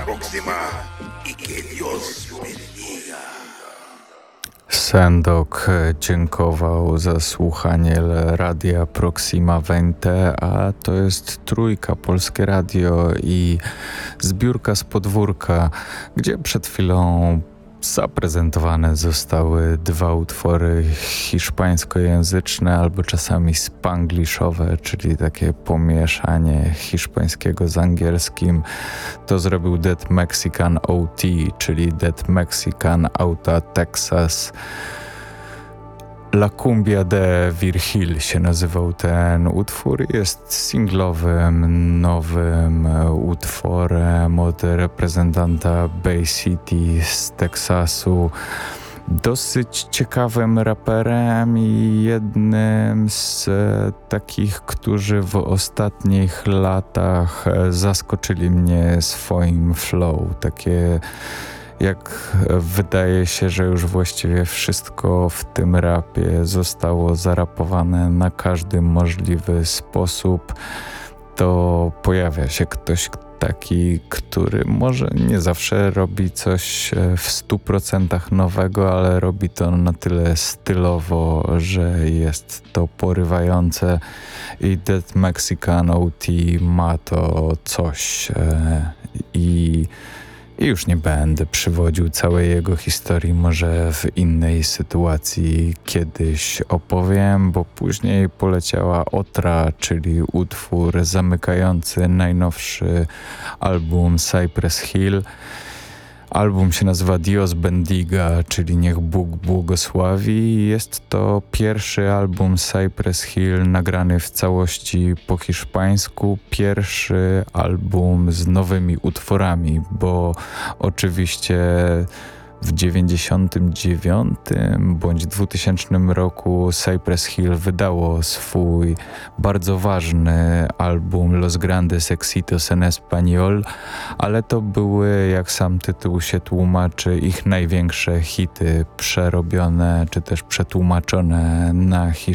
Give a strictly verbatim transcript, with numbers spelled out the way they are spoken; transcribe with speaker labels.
Speaker 1: próxima y que Dios bendiga.
Speaker 2: Sendok dziękował za słuchanie Radia Proxima Vente, a to jest Trójka, Polskie Radio i zbiórka z podwórka, gdzie przed chwilą zaprezentowane zostały dwa utwory hiszpańskojęzyczne albo czasami spangliszowe, czyli takie pomieszanie hiszpańskiego z angielskim. To zrobił Dead Mexican O T, czyli Dead Mexican Auta Texas. La Cumbia de Virgil się nazywał ten utwór. Jest singlowym, nowym utworem od reprezentanta Bay City z Teksasu. Dosyć ciekawym raperem i jednym z takich, którzy w ostatnich latach zaskoczyli mnie swoim flow. Takie jak wydaje się, że już właściwie wszystko w tym rapie zostało zarapowane na każdy możliwy sposób, to pojawia się ktoś taki, który może nie zawsze robi coś w stu procentach nowego, ale robi to na tyle stylowo, że jest to porywające i Dead Mexican O T ma to coś i I już nie będę przywodził całej jego historii, może w innej sytuacji kiedyś opowiem, bo później poleciała Otra, czyli utwór zamykający najnowszy album Cypress Hill. Album się nazywa Dios Bendiga, czyli Niech Bóg błogosławi. Jest to pierwszy album Cypress Hill nagrany w całości po hiszpańsku. Pierwszy album z nowymi utworami, bo oczywiście w dziewięćdziesiątym dziewiątym bądź dwutysięcznym roku Cypress Hill wydało swój bardzo ważny album Los Grandes Éxitos en Español, ale to były, jak sam tytuł się tłumaczy, ich największe hity przerobione czy też przetłumaczone na hiszpański.